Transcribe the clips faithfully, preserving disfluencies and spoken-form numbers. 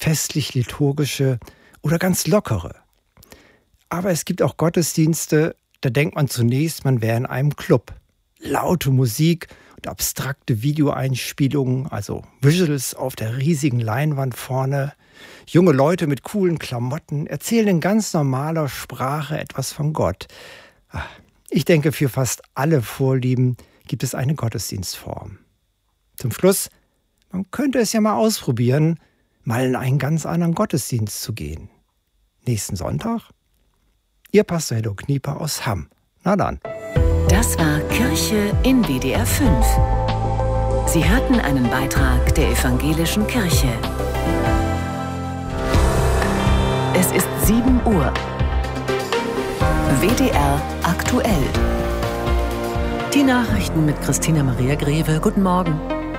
festlich-liturgische oder ganz lockere. Aber es gibt auch Gottesdienste, da denkt man zunächst, man wäre in einem Club. Laute Musik und abstrakte Videoeinspielungen, also Visuals auf der riesigen Leinwand vorne. Junge Leute mit coolen Klamotten erzählen in ganz normaler Sprache etwas von Gott. Ich denke, für fast alle Vorlieben gibt es eine Gottesdienstform. Zum Schluss, man könnte es ja mal ausprobieren, mal in einen ganz anderen Gottesdienst zu gehen. Nächsten Sonntag? Ihr Pastor Heddo Knieper aus Hamm. Na dann. Das war Kirche in W D R fünf. Sie hörten einen Beitrag der Evangelischen Kirche. Es ist sieben Uhr. W D R aktuell. Die Nachrichten mit Christina Maria Greve. Guten Morgen.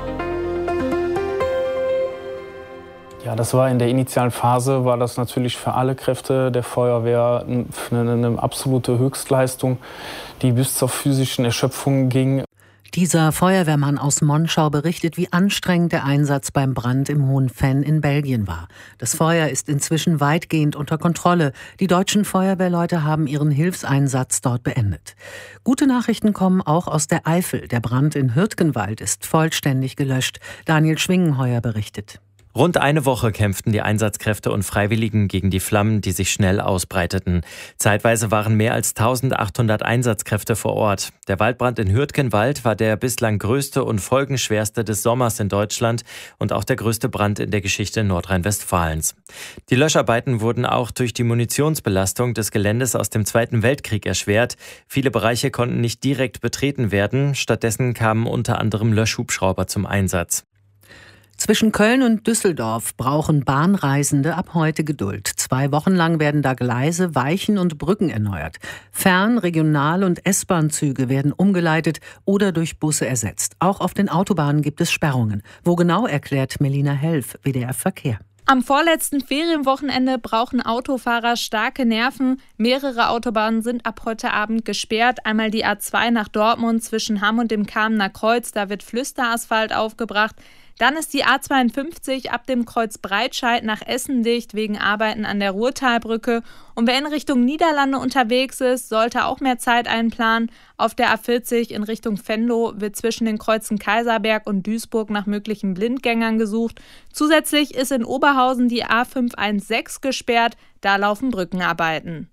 Ja, das war in der initialen Phase, war das natürlich für alle Kräfte der Feuerwehr eine, eine absolute Höchstleistung, die bis zur physischen Erschöpfung ging. Dieser Feuerwehrmann aus Monschau berichtet, wie anstrengend der Einsatz beim Brand im Hohen Venn in Belgien war. Das Feuer ist inzwischen weitgehend unter Kontrolle. Die deutschen Feuerwehrleute haben ihren Hilfseinsatz dort beendet. Gute Nachrichten kommen auch aus der Eifel. Der Brand in Hürtgenwald ist vollständig gelöscht. Daniel Schwingenheuer berichtet. Rund eine Woche kämpften die Einsatzkräfte und Freiwilligen gegen die Flammen, die sich schnell ausbreiteten. Zeitweise waren mehr als eintausendachthundert Einsatzkräfte vor Ort. Der Waldbrand in Hürtgenwald war der bislang größte und folgenschwerste des Sommers in Deutschland und auch der größte Brand in der Geschichte Nordrhein-Westfalens. Die Löscharbeiten wurden auch durch die Munitionsbelastung des Geländes aus dem Zweiten Weltkrieg erschwert. Viele Bereiche konnten nicht direkt betreten werden. Stattdessen kamen unter anderem Löschhubschrauber zum Einsatz. Zwischen Köln und Düsseldorf brauchen Bahnreisende ab heute Geduld. Zwei Wochen lang werden da Gleise, Weichen und Brücken erneuert. Fern-, Regional- und S-Bahn-Züge werden umgeleitet oder durch Busse ersetzt. Auch auf den Autobahnen gibt es Sperrungen. Wo genau, erklärt Melina Helf, W D R Verkehr. Am vorletzten Ferienwochenende brauchen Autofahrer starke Nerven. Mehrere Autobahnen sind ab heute Abend gesperrt. Einmal die A zwei nach Dortmund zwischen Hamm und dem Kamener Kreuz. Da wird Flüsterasphalt aufgebracht. Dann ist die A zweiundfünfzig ab dem Kreuz Breitscheid nach Essen dicht wegen Arbeiten an der Ruhrtalbrücke. Und wer in Richtung Niederlande unterwegs ist, sollte auch mehr Zeit einplanen. Auf der A vierzig in Richtung Venlo wird zwischen den Kreuzen Kaiserberg und Duisburg nach möglichen Blindgängern gesucht. Zusätzlich ist in Oberhausen die A fünf sechzehn gesperrt. Da laufen Brückenarbeiten.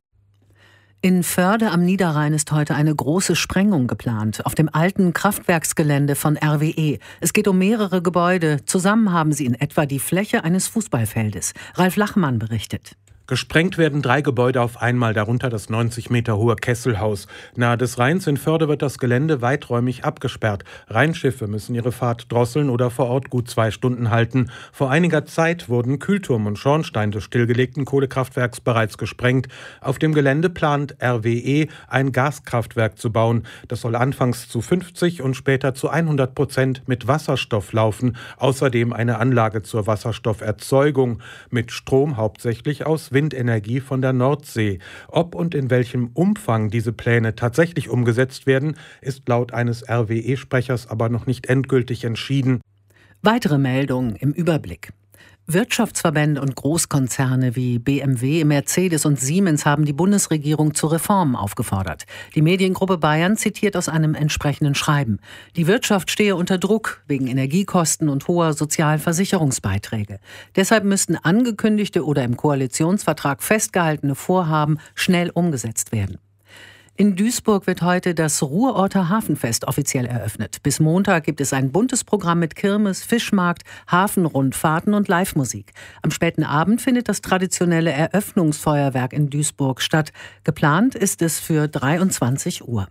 In Förde am Niederrhein ist heute eine große Sprengung geplant, auf dem alten Kraftwerksgelände von R W E. Es geht um mehrere Gebäude. Zusammen haben sie in etwa die Fläche eines Fußballfeldes. Ralf Lachmann berichtet. Gesprengt werden drei Gebäude auf einmal, darunter das neunzig Meter hohe Kesselhaus. Nahe des Rheins in Förde wird das Gelände weiträumig abgesperrt. Rheinschiffe müssen ihre Fahrt drosseln oder vor Ort gut zwei Stunden halten. Vor einiger Zeit wurden Kühlturm und Schornstein des stillgelegten Kohlekraftwerks bereits gesprengt. Auf dem Gelände plant R W E, ein Gaskraftwerk zu bauen. Das soll anfangs zu fünfzig und später zu hundert Prozent mit Wasserstoff laufen. Außerdem eine Anlage zur Wasserstofferzeugung mit Strom hauptsächlich aus Wind. Windenergie von der Nordsee. Ob und in welchem Umfang diese Pläne tatsächlich umgesetzt werden, ist laut eines R W E-Sprechers aber noch nicht endgültig entschieden. Weitere Meldungen im Überblick. Wirtschaftsverbände und Großkonzerne wie B M W, Mercedes und Siemens haben die Bundesregierung zu Reformen aufgefordert. Die Mediengruppe Bayern zitiert aus einem entsprechenden Schreiben. Die Wirtschaft stehe unter Druck wegen Energiekosten und hoher Sozialversicherungsbeiträge. Deshalb müssten angekündigte oder im Koalitionsvertrag festgehaltene Vorhaben schnell umgesetzt werden. In Duisburg wird heute das Ruhrorter Hafenfest offiziell eröffnet. Bis Montag gibt es ein buntes Programm mit Kirmes, Fischmarkt, Hafenrundfahrten und Live-Musik. Am späten Abend findet das traditionelle Eröffnungsfeuerwerk in Duisburg statt. Geplant ist es für dreiundzwanzig Uhr.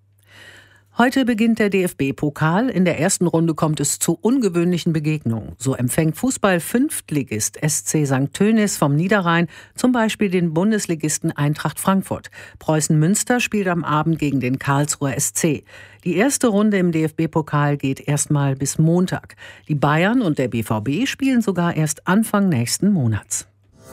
Heute beginnt der D F B-Pokal. In der ersten Runde kommt es zu ungewöhnlichen Begegnungen. So empfängt Fußball-Fünftligist S C Sankt Tönis vom Niederrhein zum Beispiel den Bundesligisten Eintracht Frankfurt. Preußen Münster spielt am Abend gegen den Karlsruher S C. Die erste Runde im D F B-Pokal geht erstmal bis Montag. Die Bayern und der B V B spielen sogar erst Anfang nächsten Monats.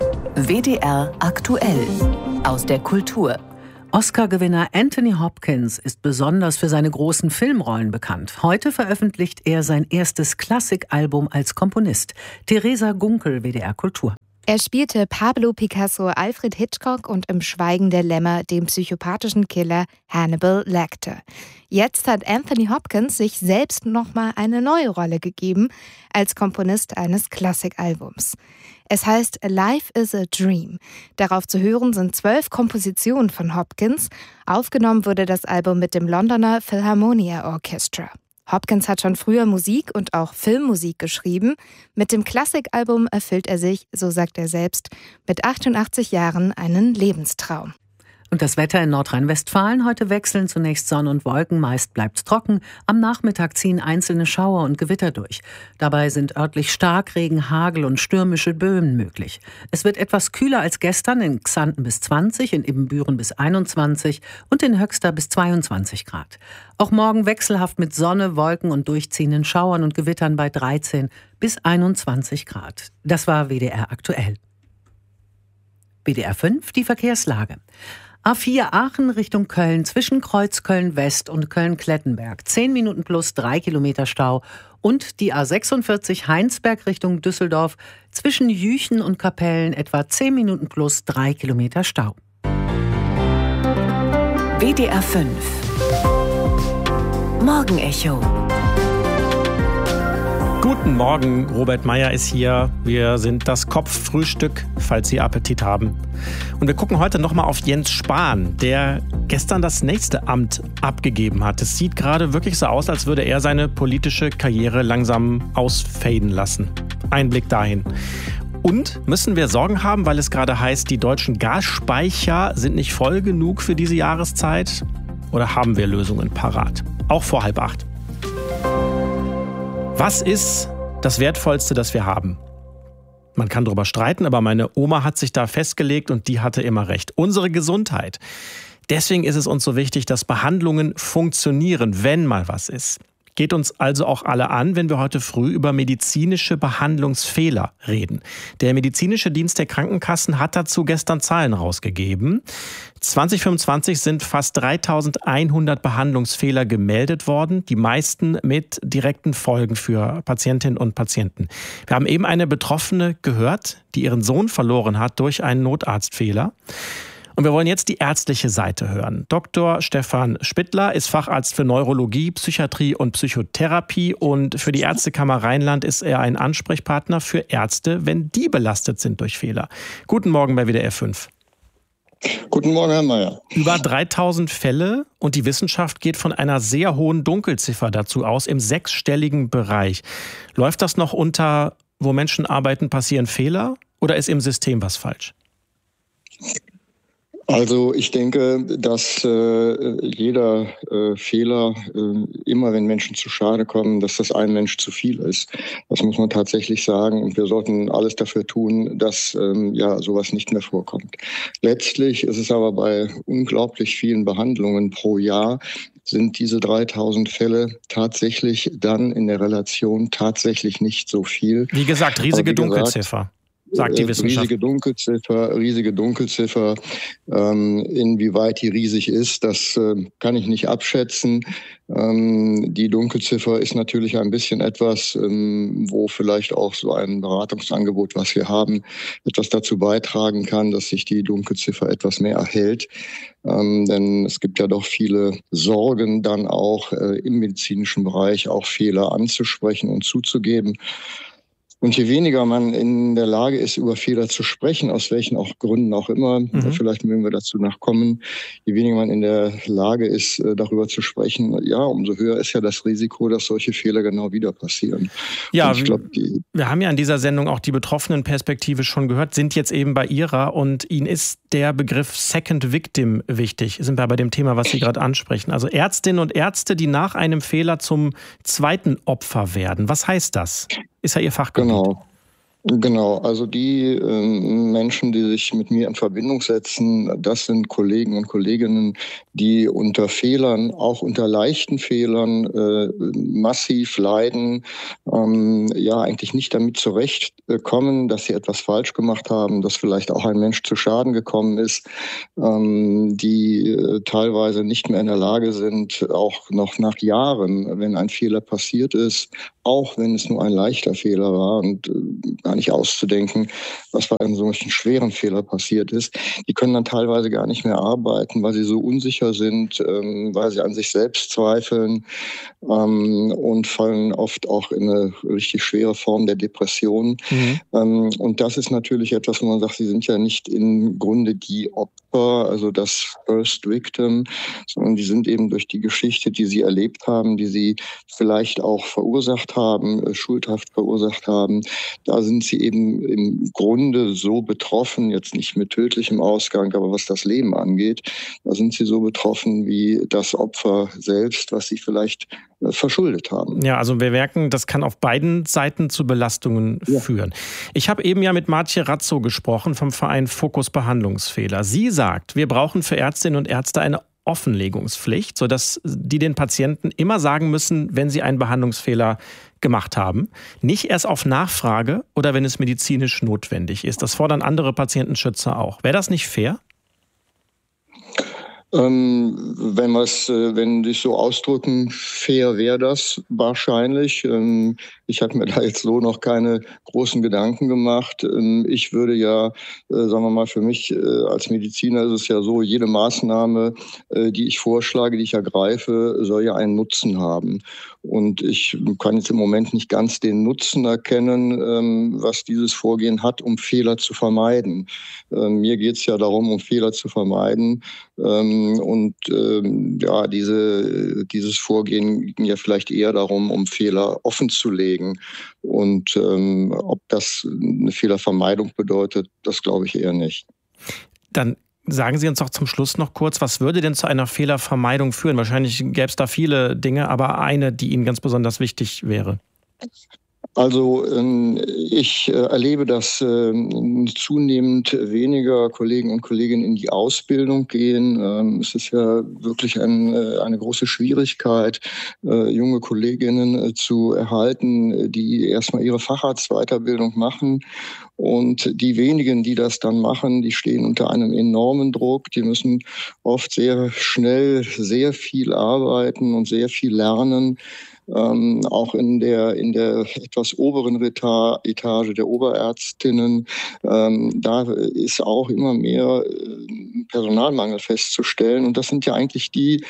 W D R aktuell aus der Kultur. Oscar-Gewinner Anthony Hopkins ist besonders für seine großen Filmrollen bekannt. Heute veröffentlicht er sein erstes Klassikalbum als Komponist. Theresa Gunkel, W D R Kultur. Er spielte Pablo Picasso, Alfred Hitchcock und im Schweigen der Lämmer den psychopathischen Killer Hannibal Lecter. Jetzt hat Anthony Hopkins sich selbst nochmal eine neue Rolle gegeben als Komponist eines Klassikalbums. Es heißt Life is a Dream. Darauf zu hören sind zwölf Kompositionen von Hopkins. Aufgenommen wurde das Album mit dem Londoner Philharmonia Orchestra. Hopkins hat schon früher Musik und auch Filmmusik geschrieben. Mit dem Klassikalbum erfüllt er sich, so sagt er selbst, mit achtundachtzig Jahren einen Lebenstraum. Und das Wetter in Nordrhein-Westfalen: Heute wechseln zunächst Sonne und Wolken, meist bleibt's trocken. Am Nachmittag ziehen einzelne Schauer und Gewitter durch. Dabei sind örtlich Starkregen, Hagel und stürmische Böen möglich. Es wird etwas kühler als gestern, in Xanten bis zwanzig, in Ibbenbüren bis einundzwanzig und in Höxter bis zweiundzwanzig Grad. Auch morgen wechselhaft mit Sonne, Wolken und durchziehenden Schauern und Gewittern bei dreizehn bis einundzwanzig Grad. Das war W D R aktuell. W D R fünf, die Verkehrslage. A vier Aachen Richtung Köln zwischen Kreuz Köln-West und Köln-Klettenberg. zehn Minuten plus drei Kilometer Stau. Und die A sechsundvierzig Heinsberg Richtung Düsseldorf zwischen Jüchen und Kapellen etwa zehn Minuten plus drei Kilometer Stau. W D R fünf Morgenecho. Guten Morgen, Robert Meyer ist hier. Wir sind das Kopffrühstück, falls Sie Appetit haben. Und wir gucken heute nochmal auf Jens Spahn, der gestern das nächste Amt abgegeben hat. Es sieht gerade wirklich so aus, als würde er seine politische Karriere langsam ausfaden lassen. Ein Blick dahin. Und müssen wir Sorgen haben, weil es gerade heißt, die deutschen Gasspeicher sind nicht voll genug für diese Jahreszeit? Oder haben wir Lösungen parat? Auch vor halb acht. Was ist das Wertvollste, das wir haben? Man kann darüber streiten, aber meine Oma hat sich da festgelegt und die hatte immer recht. Unsere Gesundheit. Deswegen ist es uns so wichtig, dass Behandlungen funktionieren, wenn mal was ist. Geht uns also auch alle an, wenn wir heute früh über medizinische Behandlungsfehler reden. Der medizinische Dienst der Krankenkassen hat dazu gestern Zahlen rausgegeben. zwanzig fünfundzwanzig sind fast dreitausendeinhundert Behandlungsfehler gemeldet worden, die meisten mit direkten Folgen für Patientinnen und Patienten. Wir haben eben eine Betroffene gehört, die ihren Sohn verloren hat durch einen Notarztfehler. Und wir wollen jetzt die ärztliche Seite hören. Doktor Stefan Spittler ist Facharzt für Neurologie, Psychiatrie und Psychotherapie. Und für die Ärztekammer Rheinland ist er ein Ansprechpartner für Ärzte, wenn die belastet sind durch Fehler. Guten Morgen bei W D R fünf. Guten Morgen, Herr Mayer. Über dreitausend Fälle und die Wissenschaft geht von einer sehr hohen Dunkelziffer dazu aus, im sechsstelligen Bereich. Läuft das noch unter, wo Menschen arbeiten, passieren Fehler oder ist im System was falsch? Also ich denke, dass äh, jeder äh, Fehler, äh, immer wenn Menschen zu Schade kommen, dass das ein Mensch zu viel ist. Das muss man tatsächlich sagen. Und wir sollten alles dafür tun, dass ähm, ja sowas nicht mehr vorkommt. Letztlich ist es aber bei unglaublich vielen Behandlungen pro Jahr, sind diese dreitausend Fälle tatsächlich dann in der Relation tatsächlich nicht so viel. Wie gesagt, riesige wie gesagt, Dunkelziffer. Sagt die Wissenschaft. Riesige Dunkelziffer, riesige Dunkelziffer. Ähm, inwieweit die riesig ist, das äh, kann ich nicht abschätzen. Ähm, die Dunkelziffer ist natürlich ein bisschen etwas, ähm, wo vielleicht auch so ein Beratungsangebot, was wir haben, etwas dazu beitragen kann, dass sich die Dunkelziffer etwas mehr erhält. Ähm, denn es gibt ja doch viele Sorgen dann auch äh, im medizinischen Bereich, auch Fehler anzusprechen und zuzugeben. Und je weniger man in der Lage ist, über Fehler zu sprechen, aus welchen auch Gründen auch immer, mhm. vielleicht mögen wir dazu nachkommen, je weniger man in der Lage ist, darüber zu sprechen, ja, umso höher ist ja das Risiko, dass solche Fehler genau wieder passieren. Ja, ich glaub, die wir haben ja in dieser Sendung auch die Betroffenenperspektive schon gehört, sind jetzt eben bei Ihrer und Ihnen ist der Begriff Second Victim wichtig, sind wir bei dem Thema, was Sie gerade ansprechen. Also Ärztinnen und Ärzte, die nach einem Fehler zum zweiten Opfer werden. Was heißt das? Ist ja Ihr Fachgebiet. Genau. Genau, also die äh, Menschen, die sich mit mir in Verbindung setzen, das sind Kollegen und Kolleginnen, die unter Fehlern, auch unter leichten Fehlern, äh, massiv leiden, ähm, ja eigentlich nicht damit zurechtkommen, dass sie etwas falsch gemacht haben, dass vielleicht auch ein Mensch zu Schaden gekommen ist, ähm, die äh, teilweise nicht mehr in der Lage sind, auch noch nach Jahren, wenn ein Fehler passiert ist, auch wenn es nur ein leichter Fehler war und äh, gar nicht auszudenken, was bei einem solchen schweren Fehler passiert ist, die können dann teilweise gar nicht mehr arbeiten, weil sie so unsicher sind, ähm, weil sie an sich selbst zweifeln ähm, und fallen oft auch in eine richtig schwere Form der Depression. Mhm. Ähm, und das ist natürlich etwas, wo man sagt, sie sind ja nicht im Grunde die Opfer, also das First Victim, sondern die sind eben durch die Geschichte, die sie erlebt haben, die sie vielleicht auch verursacht haben, äh, schuldhaft verursacht haben, da sind sie eben im Grunde so betroffen, jetzt nicht mit tödlichem Ausgang, aber was das Leben angeht, da sind sie so betroffen wie das Opfer selbst, was sie vielleicht äh, verschuldet haben. Ja, also wir merken, das kann auf beiden Seiten zu Belastungen ja. führen. Ich habe eben ja mit Martje Razzo gesprochen vom Verein Fokus Behandlungsfehler. Sie sagt, wir brauchen für Ärztinnen und Ärzte eine Offenlegungspflicht, sodass die den Patienten immer sagen müssen, wenn sie einen Behandlungsfehler gemacht haben. Nicht erst auf Nachfrage oder wenn es medizinisch notwendig ist. Das fordern andere Patientenschützer auch. Wäre das nicht fair? Ähm, wenn wir es, äh, wenn Sie es so ausdrücken, fair wäre das wahrscheinlich. Ähm, ich habe mir da jetzt so noch keine großen Gedanken gemacht. Ähm, ich würde ja, äh, sagen wir mal, für mich äh, als Mediziner ist es ja so, jede Maßnahme, äh, die ich vorschlage, die ich ergreife, soll ja einen Nutzen haben. Und ich kann jetzt im Moment nicht ganz den Nutzen erkennen, ähm, was dieses Vorgehen hat, um Fehler zu vermeiden. Ähm, mir geht es ja darum, um Fehler zu vermeiden. Ähm, und ähm, ja, diese, dieses Vorgehen ging ja vielleicht eher darum, um Fehler offen zu legen. Und ähm, ob das eine Fehlervermeidung bedeutet, das glaube ich eher nicht. Dann sagen Sie uns doch zum Schluss noch kurz, was würde denn zu einer Fehlervermeidung führen? Wahrscheinlich gäbe es da viele Dinge, aber eine, die Ihnen ganz besonders wichtig wäre. Also ich erlebe, dass zunehmend weniger Kollegen und Kolleginnen in die Ausbildung gehen. Es ist ja wirklich ein, eine große Schwierigkeit, junge Kolleginnen zu erhalten, die erstmal ihre Facharztweiterbildung machen. Und die wenigen, die das dann machen, die stehen unter einem enormen Druck. Die müssen oft sehr schnell sehr viel arbeiten und sehr viel lernen. Ähm, auch in der in der etwas oberen Etage der Oberärztinnen, ähm, da ist auch immer mehr äh, Personalmangel festzustellen. Und das sind ja eigentlich die,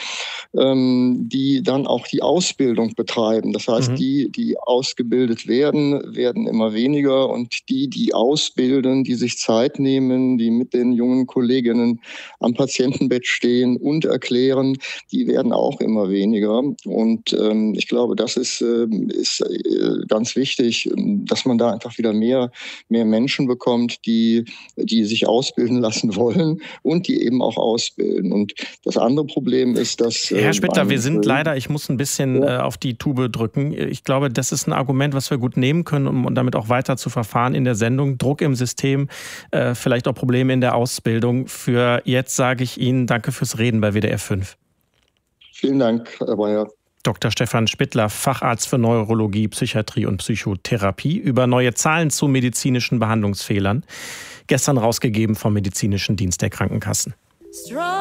ähm, die dann auch die Ausbildung betreiben. Das heißt, mhm. die, die ausgebildet werden, werden immer weniger. Und die, die ausbilden, die sich Zeit nehmen, die mit den jungen Kolleginnen am Patientenbett stehen und erklären, die werden auch immer weniger. Und ähm, ich glaube, das ist, ist ganz wichtig, dass man da einfach wieder mehr, mehr Menschen bekommt, die, die sich ausbilden lassen wollen und die eben auch ausbilden. Und das andere Problem ist, dass... Herr Spittler, wir sind leider, ich muss ein bisschen ja. auf die Tube drücken. Ich glaube, das ist ein Argument, was wir gut nehmen können, um damit auch weiter zu verfahren in der Sendung. Druck im System, vielleicht auch Probleme in der Ausbildung. Für jetzt sage ich Ihnen danke fürs Reden bei W D R fünf. Vielen Dank, Herr Breyer. Doktor Stefan Spittler, Facharzt für Neurologie, Psychiatrie und Psychotherapie, über neue Zahlen zu medizinischen Behandlungsfehlern. Gestern rausgegeben vom Medizinischen Dienst der Krankenkassen.